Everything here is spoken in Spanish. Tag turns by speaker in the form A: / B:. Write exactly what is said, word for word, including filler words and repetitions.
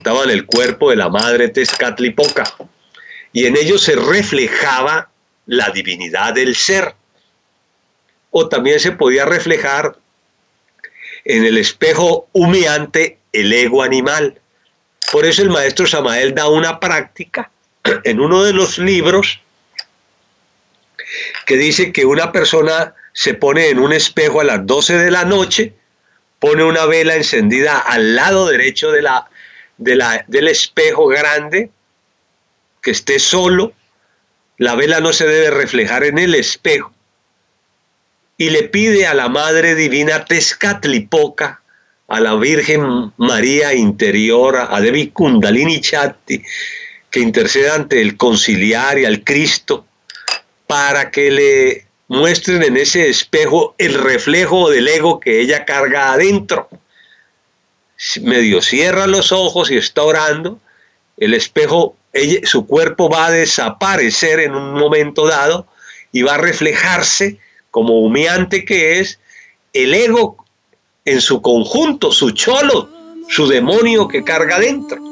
A: estaban el cuerpo de la madre Tezcatlipoca, y en ellos se reflejaba la divinidad del ser. O también se podía reflejar en el espejo humeante el ego animal. Por eso el maestro Samael da una práctica en uno de los libros que dice que una persona se pone en un espejo a las doce de la noche, pone una vela encendida al lado derecho de la, de la, del espejo grande, que esté solo, la vela no se debe reflejar en el espejo, y le pide a la Madre Divina Tezcatlipoca, a la Virgen María Interior, a Devi Kundalini Chakti, que interceda ante el conciliar y al Cristo, para que le muestren en ese espejo el reflejo del ego que ella carga adentro. Medio cierra los ojos y está orando, el espejo, ella, su cuerpo va a desaparecer en un momento dado y va a reflejarse, como humeante que es, el ego en su conjunto, su cholo, su demonio que carga adentro.